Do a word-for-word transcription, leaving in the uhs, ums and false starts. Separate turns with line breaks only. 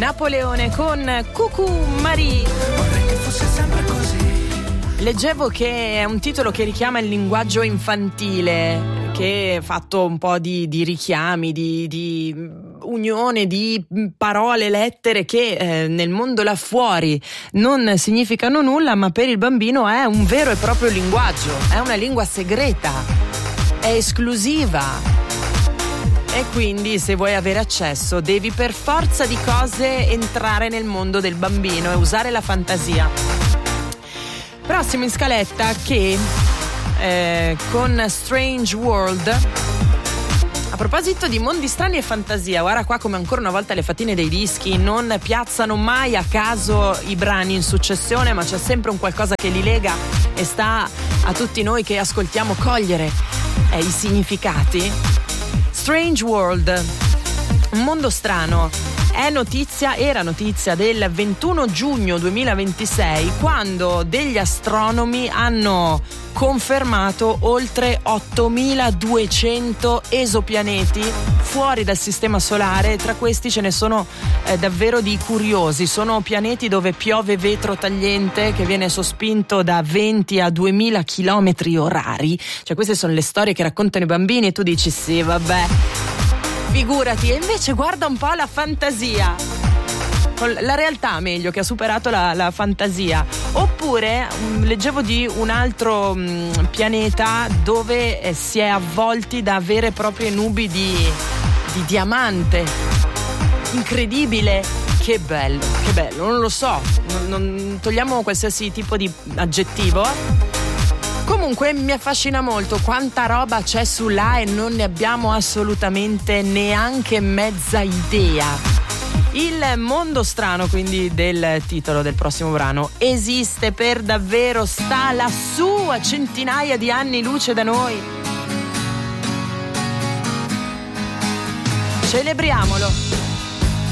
Napoleone con Cucù Marie.
Vorrei che fosse sempre così.
Leggevo che è un titolo che richiama il linguaggio infantile, che è fatto un po' di, di richiami, di, di unione di parole, lettere che eh, nel mondo là fuori non significano nulla, ma per il bambino è un vero e proprio linguaggio, è una lingua segreta, è esclusiva. E quindi se vuoi avere accesso devi per forza di cose entrare nel mondo del bambino e usare la fantasia. Prossimo in scaletta che eh, con Strange World, a proposito di mondi strani e fantasia, guarda qua come ancora una volta le fatine dei dischi non piazzano mai a caso i brani in successione, ma c'è sempre un qualcosa che li lega e sta a tutti noi che ascoltiamo cogliere eh, i significati. Strange World, un mondo strano, è notizia, era notizia del ventuno giugno duemilaventisei, quando degli astronomi hanno confermato oltre ottomiladuecento esopianeti fuori dal sistema solare. Tra questi ce ne sono eh, davvero di curiosi, sono pianeti dove piove vetro tagliente che viene sospinto da venti a duemila chilometri orari. Cioè queste sono le storie che raccontano i bambini e tu dici sì vabbè, figurati, e invece guarda un po' la fantasia, la realtà meglio, che ha superato la, la fantasia. Oppure mh, leggevo di un altro mh, pianeta dove eh, si è avvolti da vere e proprie nubi di, di diamante. Incredibile, che bello, che bello, non lo so, non, non togliamo qualsiasi tipo di aggettivo. Comunque mi affascina molto quanta roba c'è su là e non ne abbiamo assolutamente neanche mezza idea. Il mondo strano, quindi, del titolo del prossimo brano esiste per davvero, sta lassù a centinaia di anni luce da noi. Celebriamolo.